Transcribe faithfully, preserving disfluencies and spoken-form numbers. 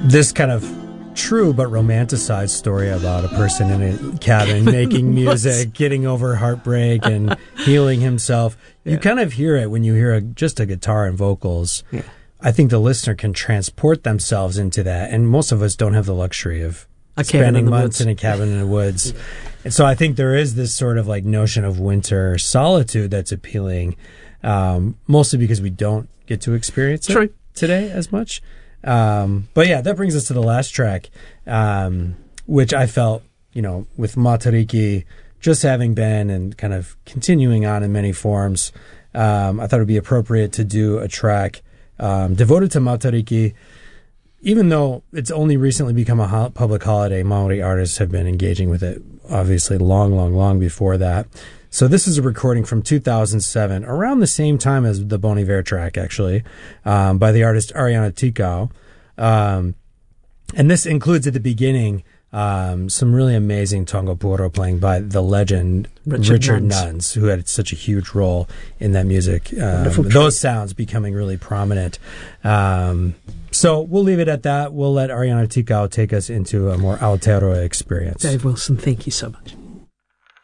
this kind of true but romanticized story about a person in a cabin making music, getting over heartbreak and healing himself. Yeah. You kind of hear it when you hear a, just a guitar and vocals. Yeah. I think the listener can transport themselves into that, and most of us don't have the luxury of a spending in months woods. in a cabin in the woods. And so I think there is this sort of like notion of winter solitude that's appealing, um, mostly because we don't get to experience it True. today as much. Um, but yeah, that brings us to the last track, um, which I felt, you know, with Matariki just having been and kind of continuing on in many forms, um, I thought it would be appropriate to do a track um, devoted to Matariki. Even though it's only recently become a ho- public holiday, Maori artists have been engaging with it, obviously, long, long, long before that. So this is a recording from two thousand seven, around the same time as the Bon Iver track, actually, um, by the artist Ariana Tikau. Um, and this includes at the beginning um, some really amazing tango puro playing by the legend Richard, Richard Nuns. Nuns, who had such a huge role in that music. Um, those sounds becoming really prominent. Um, so we'll leave it at that. We'll let Ariana Tikau take us into a more Aotearoa experience. Dave Wilson, thank you so much.